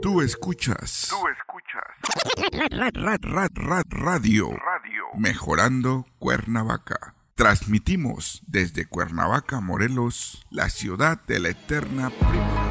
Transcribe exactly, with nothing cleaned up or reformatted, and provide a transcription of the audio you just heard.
Tú escuchas. Tú escuchas. Ra, ra, ra, ra, radio. Radio. Mejorando Cuernavaca. Transmitimos desde Cuernavaca, Morelos, la ciudad de la eterna primavera.